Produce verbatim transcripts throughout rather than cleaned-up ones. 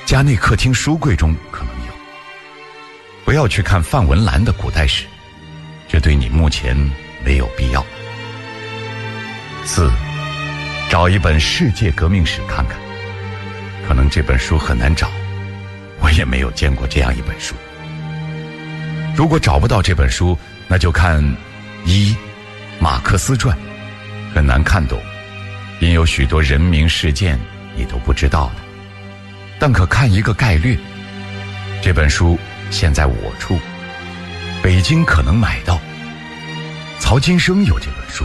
家内客厅书柜中可能有。不要去看范文澜的古代史，这对你目前没有必要。四，找一本世界革命史看看，可能这本书很难找，我也没有见过这样一本书。如果找不到这本书，那就看一马克思传，很难看懂，因有许多人名事件你都不知道的，但可看一个概略。这本书现在我处，北京可能买到，曹金生有这本书。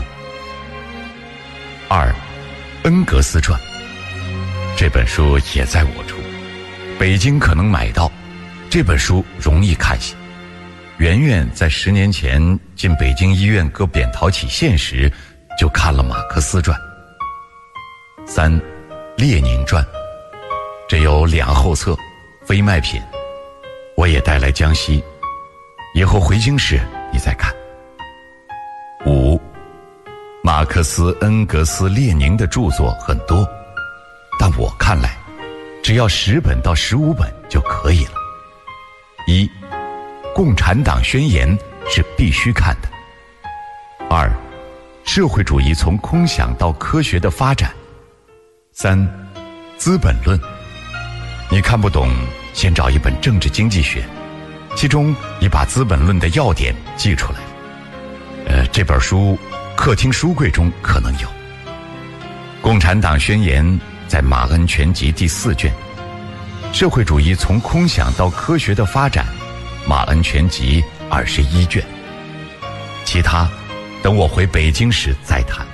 二恩格斯传，这本书也在我处，北京可能买到，这本书容易看些。圆圆在十年前进北京医院割扁桃体线时就看了马克思传。三列宁传，这有两后册，非卖品，我也带来江西，以后回京时你再看。五马克思、恩格斯、列宁的著作很多，但我看来只要十本到十五本就可以了。一共产党宣言是必须看的。二社会主义从空想到科学的发展。三资本论，你看不懂，先找一本政治经济学，其中已把资本论的要点记出来了。呃，这本书客厅书柜中可能有。共产党宣言在马恩全集第四卷，社会主义从空想到科学的发展，马恩全集二十一卷，其他等我回北京时再谈。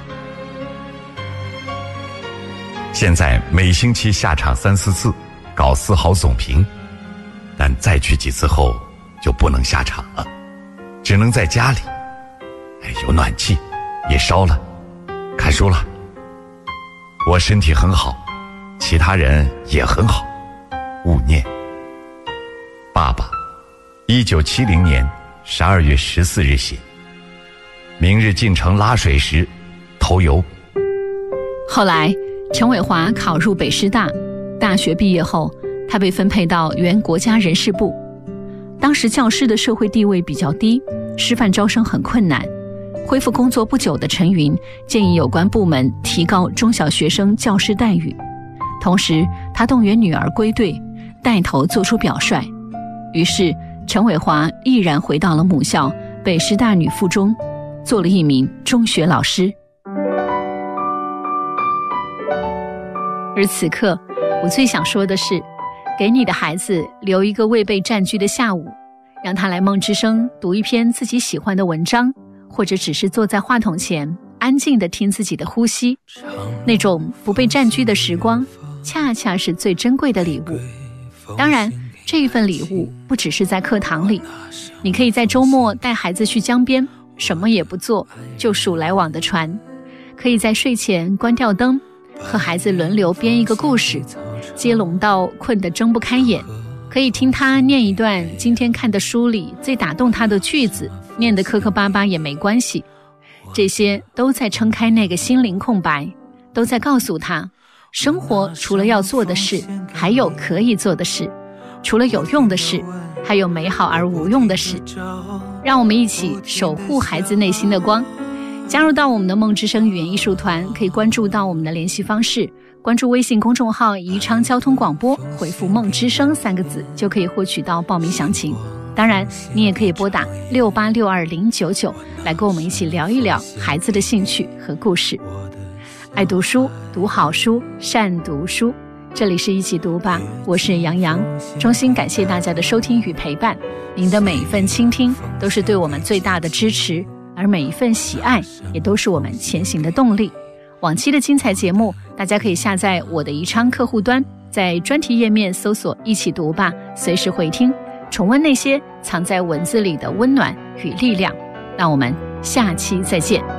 现在每星期下场三四次，搞四好总评，但再去几次后就不能下场了，只能在家里。哎，有暖气，也烧了，看书了。我身体很好，其他人也很好，勿念。爸爸一九七零年十二月十四日写，明日进城拉水时投邮。 后来陈伟华考入北师大，大学毕业后他被分配到原国家人事部。当时教师的社会地位比较低，师范招生很困难。恢复工作不久的陈云建议有关部门提高中小学生教师待遇，同时他动员女儿归队，带头做出表率。于是陈伟华毅然回到了母校北师大女附中，做了一名中学老师。而此刻我最想说的是，给你的孩子留一个未被占据的下午，让他来梦之声读一篇自己喜欢的文章，或者只是坐在话筒前安静地听自己的呼吸。那种不被占据的时光恰恰是最珍贵的礼物。当然这一份礼物不只是在课堂里，你可以在周末带孩子去江边，什么也不做，就数来往的船。可以在睡前关掉灯，和孩子轮流编一个故事，接龙到困得睁不开眼。可以听他念一段今天看的书里最打动他的句子，念得磕磕巴巴也没关系。这些都在撑开那个心灵空白，都在告诉他，生活除了要做的事，还有可以做的事，除了有用的事，还有美好而无用的事。让我们一起守护孩子内心的光。加入到我们的梦之声语言艺术团，可以关注到我们的联系方式，关注微信公众号宜昌交通广播，回复梦之声三个字就可以获取到报名详情。当然你也可以拨打六八六二零九九来跟我们一起聊一聊孩子的兴趣和故事。爱读书，读好书，善读书。这里是一起读吧，我是杨洋，衷心感谢大家的收听与陪伴。您的每一份倾听都是对我们最大的支持，而每一份喜爱也都是我们前行的动力。往期的精彩节目大家可以下载我的宜昌客户端，在专题页面搜索一起读吧，随时回听，重温那些藏在文字里的温暖与力量。那我们下期再见。